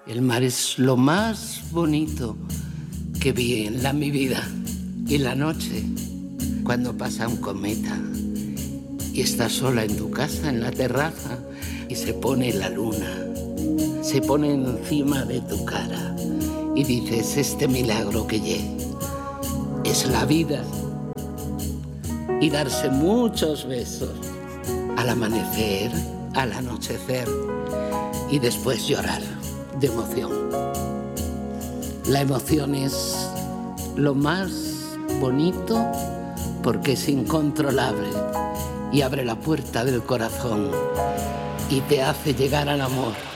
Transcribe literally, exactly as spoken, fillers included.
El mar es lo más bonito que vi en la, mi vida. Y la noche, cuando pasa un cometa y estás sola en tu casa, en la terraza, y se pone la luna, se pone encima de tu cara y dices, este milagro que lle es la vida. Y darse muchos besos al amanecer, al anochecer, y después llorar de emoción. La emoción es lo más bonito porque es incontrolable y abre la puerta del corazón y te hace llegar al amor.